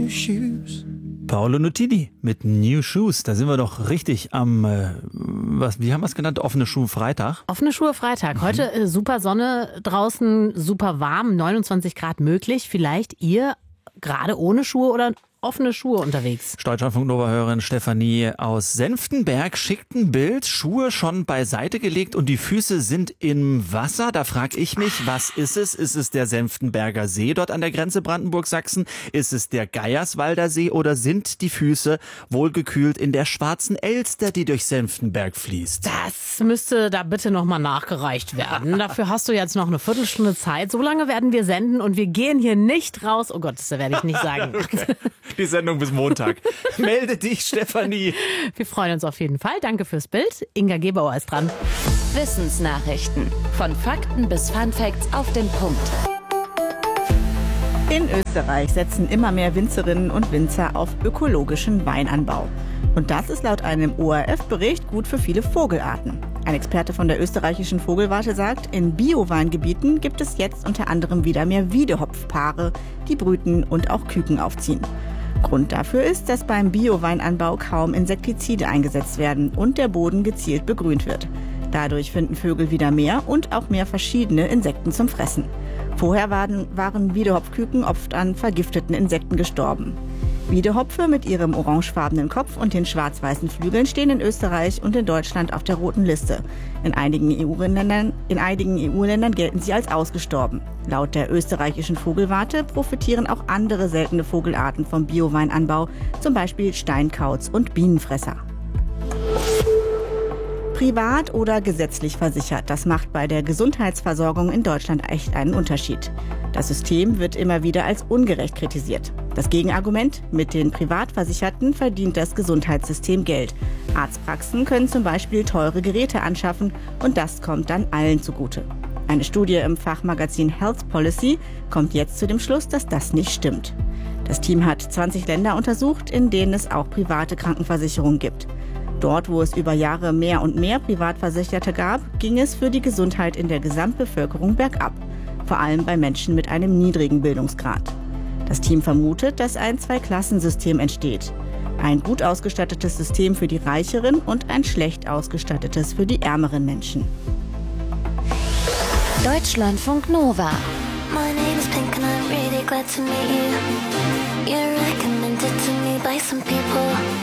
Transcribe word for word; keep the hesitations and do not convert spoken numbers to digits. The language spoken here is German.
new shoes. Paolo Nutini mit New Shoes. Da sind wir doch richtig am, äh, was, wie haben wir es genannt? Offene Schuhe Freitag. Offene Schuhe Freitag. Heute äh, super Sonne draußen, super warm, neunundzwanzig Grad möglich. Vielleicht ihr gerade ohne Schuhe oder offene Schuhe unterwegs. Deutschlandfunk Nova-Hörerin Stefanie aus Senftenberg schickt ein Bild, Schuhe schon beiseite gelegt und die Füße sind im Wasser. Da frage ich mich, was ist es? Ist es der Senftenberger See dort an der Grenze Brandenburg-Sachsen? Ist es der Geierswalder See oder sind die Füße wohlgekühlt in der schwarzen Elster, die durch Senftenberg fließt? Das müsste da bitte nochmal nachgereicht werden. Dafür hast du jetzt noch eine Viertelstunde Zeit. So lange werden wir senden und wir gehen hier nicht raus. Oh Gott, das werde ich nicht sagen. Okay. Die Sendung bis Montag. Melde dich, Stefanie. Wir freuen uns auf jeden Fall. Danke fürs Bild. Inga Gebauer ist dran. Wissensnachrichten. Von Fakten bis Funfacts auf den Punkt. In Österreich setzen immer mehr Winzerinnen und Winzer auf ökologischen Weinanbau. Und das ist laut einem O R F-Bericht gut für viele Vogelarten. Ein Experte von der österreichischen Vogelwarte sagt, in Bio-Weingebieten gibt es jetzt unter anderem wieder mehr Wiedehopfpaare, die brüten und auch Küken aufziehen. Grund dafür ist, dass beim Bio-Weinanbau kaum Insektizide eingesetzt werden und der Boden gezielt begrünt wird. Dadurch finden Vögel wieder mehr und auch mehr verschiedene Insekten zum Fressen. Vorher waren, waren Wiedehopfküken oft an vergifteten Insekten gestorben. Wiedehopfe mit ihrem orangefarbenen Kopf und den schwarz-weißen Flügeln stehen in Österreich und in Deutschland auf der roten Liste. In einigen E U-Ländern, in einigen E U-Ländern gelten sie als ausgestorben. Laut der österreichischen Vogelwarte profitieren auch andere seltene Vogelarten vom Bio-Weinanbau, zum Beispiel Steinkauz und Bienenfresser. Privat oder gesetzlich versichert, das macht bei der Gesundheitsversorgung in Deutschland echt einen Unterschied. Das System wird immer wieder als ungerecht kritisiert. Das Gegenargument: Mit den Privatversicherten verdient das Gesundheitssystem Geld. Arztpraxen können zum Beispiel teure Geräte anschaffen und das kommt dann allen zugute. Eine Studie im Fachmagazin Health Policy kommt jetzt zu dem Schluss, dass das nicht stimmt. Das Team hat zwanzig Länder untersucht, in denen es auch private Krankenversicherungen gibt. Dort, wo es über Jahre mehr und mehr Privatversicherte gab, ging es für die Gesundheit in der Gesamtbevölkerung bergab. Vor allem bei Menschen mit einem niedrigen Bildungsgrad. Das Team vermutet, dass ein Zweiklassensystem entsteht. Ein gut ausgestattetes System für die reicheren und ein schlecht ausgestattetes für die ärmeren Menschen. Deutschlandfunk Nova. My name is Pink and I'm really glad to meet you. You're recommended to me by some people.